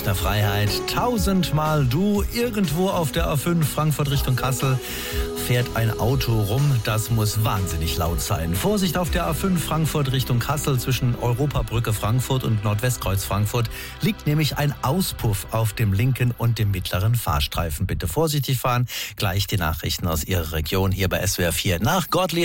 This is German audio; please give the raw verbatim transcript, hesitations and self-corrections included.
Münchner Freiheit. Tausendmal du. Irgendwo auf der A fünf Frankfurt Richtung Kassel fährt ein Auto rum. Das muss wahnsinnig laut sein. Vorsicht auf der A fünf Frankfurt Richtung Kassel zwischen Europabrücke Frankfurt und Nordwestkreuz Frankfurt liegt nämlich ein Auspuff auf dem linken und dem mittleren Fahrstreifen. Bitte vorsichtig fahren. Gleich die Nachrichten aus Ihrer Region hier bei S W R vier nach Gottlieb.